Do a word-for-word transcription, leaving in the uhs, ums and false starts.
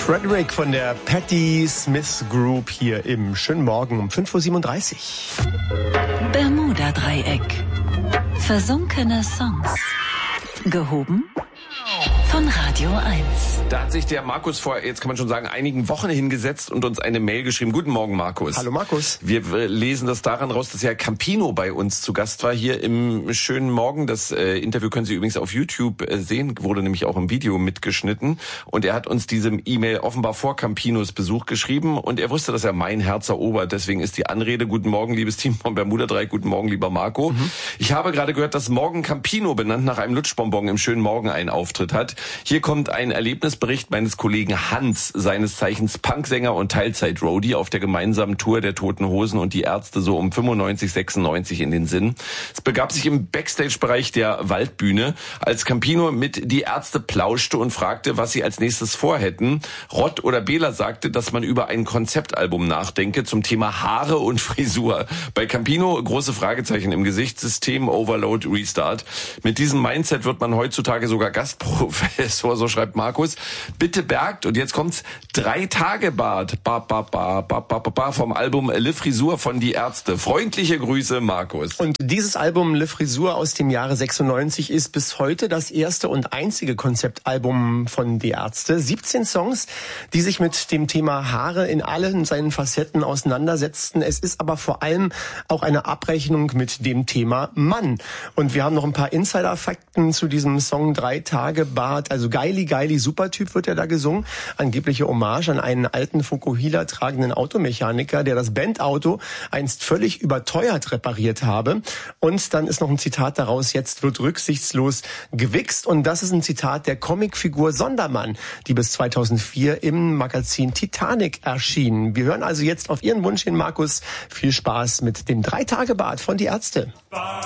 Frederick von der Patti Smith Group hier im schönen Morgen um fünf Uhr siebenunddreißig. Bermuda-Dreieck. Versunkene Songs. Gehoben von Radio eins. Da hat sich der Markus vor, jetzt kann man schon sagen, einigen Wochen hingesetzt und uns eine Mail geschrieben. Guten Morgen, Markus. Hallo, Markus. Wir lesen das daran raus, dass ja Campino bei uns zu Gast war hier im schönen Morgen. Das äh, Interview können Sie übrigens auf YouTube äh, sehen, wurde nämlich auch im Video mitgeschnitten. Und er hat uns diese E-Mail offenbar vor Campinos Besuch geschrieben und er wusste, dass er mein Herz erobert. Deswegen ist die Anrede: Guten Morgen, liebes Team von Bermuda-Dreieck. Guten Morgen, lieber Marco. Mhm. Ich habe gerade gehört, dass morgen Campino, benannt nach einem Lutschbonbon, im schönen Morgen einen Auftritt hat. Hier kommt ein Erlebnisbericht meines Kollegen Hans, seines Zeichens Punksänger und Teilzeit-Roadie, auf der gemeinsamen Tour der Toten Hosen und die Ärzte so um fünfundneunzig, sechsundneunzig in den Sinn. Es begab sich im Backstage-Bereich der Waldbühne, als Campino mit die Ärzte plauschte und fragte, was sie als nächstes vorhätten. Rott oder Bela sagte, dass man über ein Konzeptalbum nachdenke zum Thema Haare und Frisur. Bei Campino große Fragezeichen im Gesicht, System Overload Restart. Mit diesem Mindset wird man heutzutage sogar Gastprofessor, so schreibt Markus. Bitte bergt, und jetzt kommt's, drei Tage Bart ba, ba, ba, ba, ba, ba, vom Album Le Frisur von die Ärzte. Freundliche Grüße, Markus. Und dieses Album Le Frisur aus dem Jahre sechsundneunzig ist bis heute das erste und einzige Konzeptalbum von die Ärzte. siebzehn Songs, die sich mit dem Thema Haare in allen seinen Facetten auseinandersetzten. Es ist aber vor allem auch eine Abrechnung mit dem Thema Mann. Und wir haben noch ein paar Insider-Fakten zu diesem Song Drei Tage Bart. Also Geili Geili Supertyp wird ja da gesungen. Angebliche Hommage an einen alten Fukuhila tragenden Automechaniker, der das Bandauto einst völlig überteuert repariert habe. Und dann ist noch ein Zitat daraus: Jetzt wird rücksichtslos gewichst. Und das ist ein Zitat der Comicfigur Sondermann, die bis zweitausendvier im Magazin Titanic erschien. Wir hören also jetzt auf Ihren Wunsch hin, Markus. Viel Spaß mit dem Drei-Tage-Bart von die Ärzte.